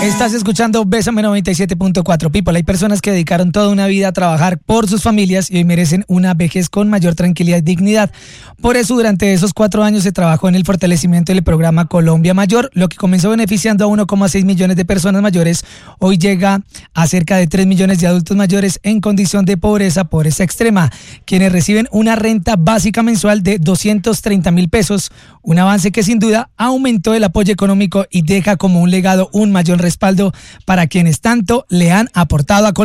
Estás escuchando Bésame 97.4. People, hay personas que dedicaron toda una vida a trabajar por sus familias y hoy merecen una vejez con mayor tranquilidad y dignidad. Por eso, durante esos 4 años se trabajó en el fortalecimiento del programa Colombia Mayor, lo que comenzó beneficiando a 1,6 millones de personas mayores. Hoy llega a cerca de 3 millones de adultos mayores en condición de pobreza extrema, quienes reciben una renta básica mensual de 230.000 pesos, un avance que sin duda aumentó el apoyo económico y deja como un legado un mayor respaldo para quienes tanto le han aportado a Colombia.